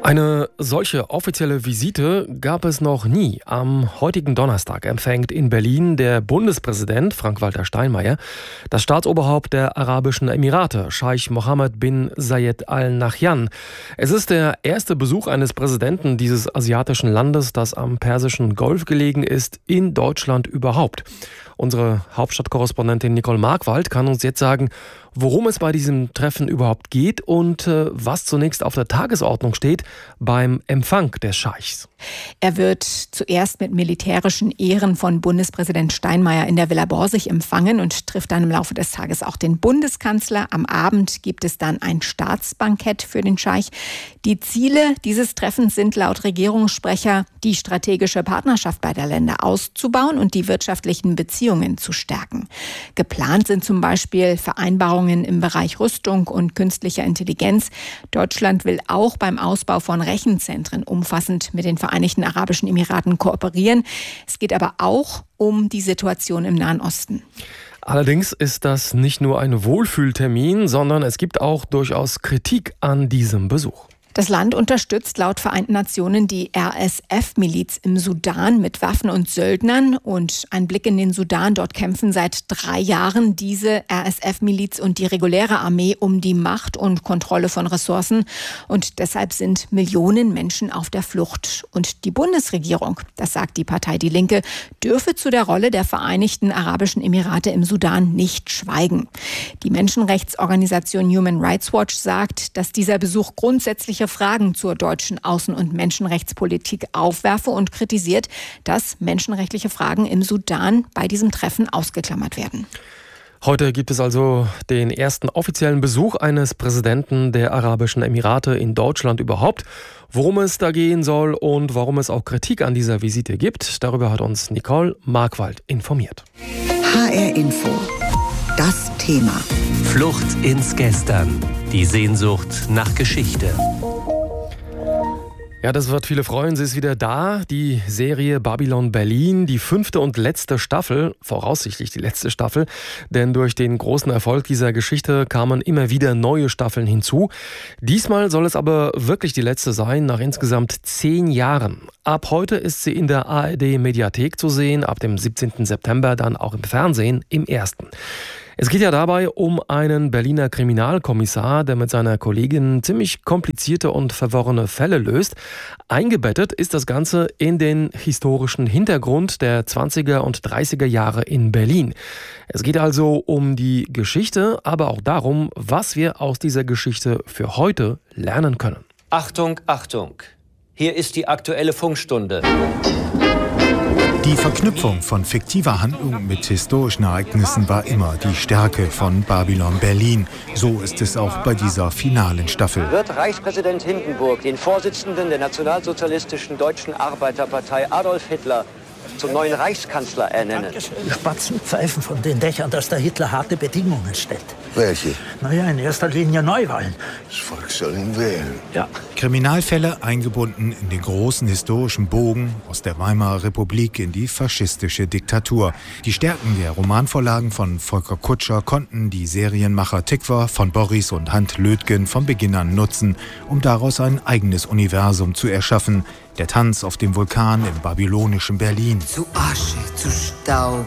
Eine solche offizielle Visite gab es noch nie. Am heutigen Donnerstag empfängt in Berlin der Bundespräsident Frank-Walter Steinmeier das Staatsoberhaupt der Arabischen Emirate, Scheich Mohammed bin Zayed Al Nahyan. Es ist der erste Besuch eines Präsidenten dieses asiatischen Landes, das am Persischen Golf gelegen ist, in Deutschland überhaupt. Unsere Hauptstadtkorrespondentin Nicole Markwald kann uns jetzt sagen, worum es bei diesem Treffen überhaupt geht und was zunächst auf der Tagesordnung steht beim Empfang des Scheichs. Er wird zuerst mit militärischen Ehren von Bundespräsident Steinmeier in der Villa Borsig empfangen und trifft dann im Laufe des Tages auch den Bundeskanzler. Am Abend gibt es dann ein Staatsbankett für den Scheich. Die Ziele dieses Treffens sind laut Regierungssprecher, die strategische Partnerschaft beider Länder auszubauen und die wirtschaftlichen Beziehungen zu stärken. Geplant sind zum Beispiel Vereinbarungen im Bereich Rüstung und künstlicher Intelligenz. Deutschland will auch beim Ausbau von Rechenzentren umfassend mit den Vereinigten Arabischen Emiraten kooperieren. Es geht aber auch um die Situation im Nahen Osten. Allerdings ist das nicht nur ein Wohlfühltermin, sondern es gibt auch durchaus Kritik an diesem Besuch. Das Land unterstützt laut Vereinten Nationen die RSF-Miliz im Sudan mit Waffen und Söldnern. Und ein Blick in den Sudan, dort kämpfen seit 3 Jahren diese RSF-Miliz und die reguläre Armee um die Macht und Kontrolle von Ressourcen. Und deshalb sind Millionen Menschen auf der Flucht. Und die Bundesregierung, das sagt die Partei Die Linke, dürfe zu der Rolle der Vereinigten Arabischen Emirate im Sudan nicht schweigen. Die Menschenrechtsorganisation Human Rights Watch sagt, dass dieser Besuch grundsätzliche Fragen zur deutschen Außen- und Menschenrechtspolitik aufwerfe und kritisiert, dass menschenrechtliche Fragen im Sudan bei diesem Treffen ausgeklammert werden. Heute gibt es also den ersten offiziellen Besuch eines Präsidenten der Arabischen Emirate in Deutschland überhaupt. Worum es da gehen soll und warum es auch Kritik an dieser Visite gibt, darüber hat uns Nicole Markwald informiert. HR Info. Das Thema. Flucht ins Gestern. Die Sehnsucht nach Geschichte. Ja, das wird viele freuen. Sie ist wieder da. Die Serie Babylon Berlin, die 5. und letzte Staffel, voraussichtlich die letzte Staffel. Denn durch den großen Erfolg dieser Geschichte kamen immer wieder neue Staffeln hinzu. Diesmal soll es aber wirklich die letzte sein, nach insgesamt 10 Jahren. Ab heute ist sie in der ARD-Mediathek zu sehen, ab dem 17. September dann auch im Fernsehen, im ersten. Es geht ja dabei um einen Berliner Kriminalkommissar, der mit seiner Kollegin ziemlich komplizierte und verworrene Fälle löst. Eingebettet ist das Ganze in den historischen Hintergrund der 20er und 30er Jahre in Berlin. Es geht also um die Geschichte, aber auch darum, was wir aus dieser Geschichte für heute lernen können. Achtung, Achtung! Hier ist die aktuelle Funkstunde. Die Verknüpfung von fiktiver Handlung mit historischen Ereignissen war immer die Stärke von Babylon Berlin. So ist es auch bei dieser finalen Staffel. Wird Reichspräsident Hindenburg den Vorsitzenden der nationalsozialistischen Deutschen Arbeiterpartei Adolf Hitler zum neuen Reichskanzler ernennen? Die Spatzen pfeifen von den Dächern, dass der Hitler harte Bedingungen stellt. Welche? Naja, in erster Linie Neuwahlen. Das Volk soll ihn wählen. Ja. Kriminalfälle eingebunden in den großen historischen Bogen aus der Weimarer Republik in die faschistische Diktatur. Die Stärken der Romanvorlagen von Volker Kutscher konnten die Serienmacher Tikva von Boris und Hand Lötgen von Beginn an nutzen, um daraus ein eigenes Universum zu erschaffen. Der Tanz auf dem Vulkan im babylonischen Berlin. Zu Asche, zu Staub,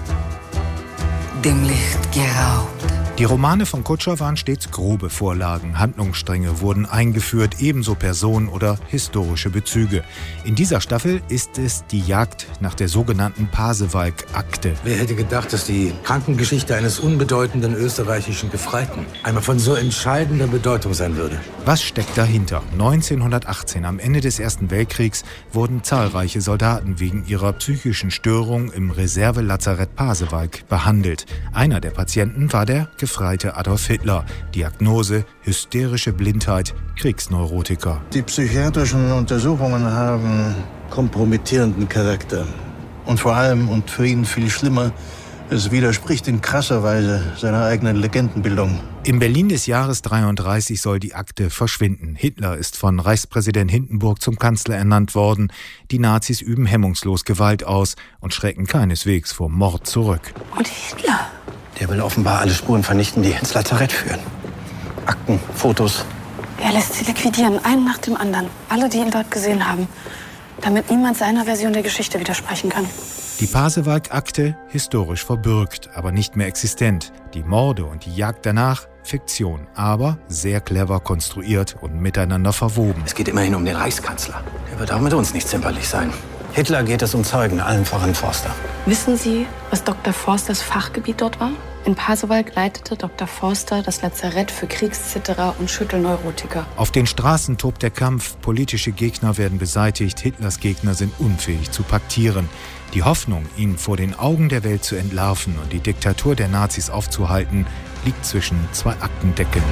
dem Licht geraubt. Die Romane von Kutscher waren stets grobe Vorlagen, Handlungsstränge wurden eingeführt, ebenso Personen oder historische Bezüge. In dieser Staffel ist es die Jagd nach der sogenannten Pasewalk-Akte. Wer hätte gedacht, dass die Krankengeschichte eines unbedeutenden österreichischen Gefreiten einmal von so entscheidender Bedeutung sein würde? Was steckt dahinter? 1918, am Ende des Ersten Weltkriegs, wurden zahlreiche Soldaten wegen ihrer psychischen Störung im Reservelazarett Pasewalk behandelt. Einer der Patienten war der Gefreite Adolf Hitler. Diagnose: hysterische Blindheit, Kriegsneurotiker. Die psychiatrischen Untersuchungen haben kompromittierenden Charakter. Und vor allem, und für ihn viel schlimmer, es widerspricht in krasser Weise seiner eigenen Legendenbildung. Im Berlin des Jahres 33 soll die Akte verschwinden. Hitler ist von Reichspräsident Hindenburg zum Kanzler ernannt worden. Die Nazis üben hemmungslos Gewalt aus und schrecken keineswegs vor Mord zurück. Und Hitler? Der will offenbar alle Spuren vernichten, die ins Lazarett führen. Akten, Fotos, Er lässt sie liquidieren, einen nach dem anderen. Alle, die ihn dort gesehen haben. Damit niemand seiner Version der Geschichte widersprechen kann. Die Pasewalk-Akte historisch verbürgt, aber nicht mehr existent. Die Morde und die Jagd danach Fiktion, aber sehr clever konstruiert und miteinander verwoben. Es geht immerhin um den Reichskanzler. Der wird auch mit uns nicht zimperlich sein. Hitler geht es um Zeugen, allen voran Forster. Wissen Sie, was Dr. Forsters Fachgebiet dort war? In Pasewalk leitete Dr. Forster das Lazarett für Kriegszitterer und Schüttelneurotiker. Auf den Straßen tobt der Kampf, politische Gegner werden beseitigt, Hitlers Gegner sind unfähig zu paktieren. Die Hoffnung, ihn vor den Augen der Welt zu entlarven und die Diktatur der Nazis aufzuhalten, liegt zwischen zwei Aktendeckeln.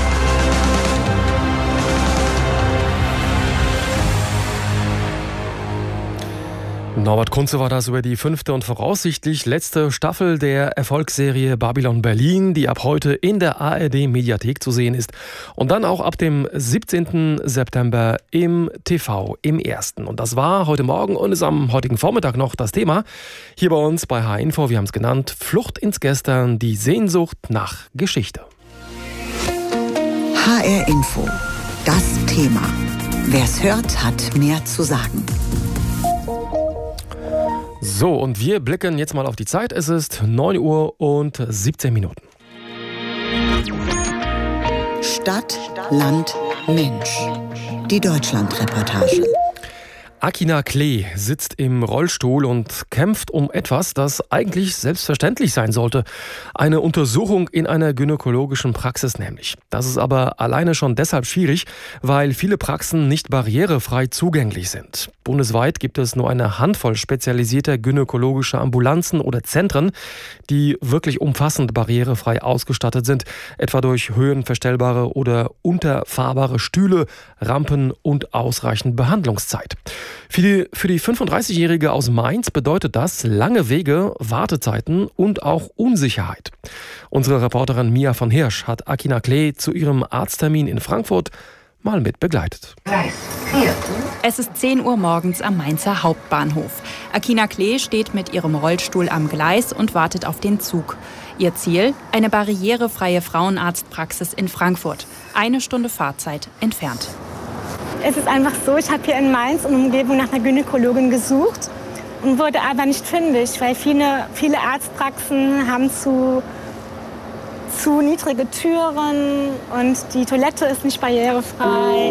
Norbert Kunze war das über die 5. und voraussichtlich letzte Staffel der Erfolgsserie Babylon Berlin, die ab heute in der ARD-Mediathek zu sehen ist und dann auch ab dem 17. September im TV, im Ersten. Und das war heute Morgen und ist am heutigen Vormittag noch das Thema hier bei uns bei H-Info. Wir haben es genannt, Flucht ins Gestern, die Sehnsucht nach Geschichte. HR Info, das Thema. Wer's hört, hat mehr zu sagen. So, und wir blicken jetzt mal auf die Zeit. Es ist 9 Uhr und 17 Minuten. Stadt, Land, Mensch. Die Deutschland-Reportage. Akina Klee sitzt im Rollstuhl und kämpft um etwas, das eigentlich selbstverständlich sein sollte. Eine Untersuchung in einer gynäkologischen Praxis nämlich. Das ist aber alleine schon deshalb schwierig, weil viele Praxen nicht barrierefrei zugänglich sind. Bundesweit gibt es nur eine Handvoll spezialisierter gynäkologischer Ambulanzen oder Zentren, die wirklich umfassend barrierefrei ausgestattet sind, etwa durch höhenverstellbare oder unterfahrbare Stühle, Rampen und ausreichend Behandlungszeit. Für die 35-Jährige aus Mainz bedeutet das lange Wege, Wartezeiten und auch Unsicherheit. Unsere Reporterin Mia von Hirsch hat Akina Klee zu ihrem Arzttermin in Frankfurt mal mit begleitet. Es ist 10 Uhr morgens am Mainzer Hauptbahnhof. Akina Klee steht mit ihrem Rollstuhl am Gleis und wartet auf den Zug. Ihr Ziel? Eine barrierefreie Frauenarztpraxis in Frankfurt. 1 Stunde Fahrzeit entfernt. Es ist einfach so, ich habe hier in Mainz und Umgebung nach einer Gynäkologin gesucht und wurde aber nicht fündig, weil viele Arztpraxen haben zu niedrige Türen und die Toilette ist nicht barrierefrei.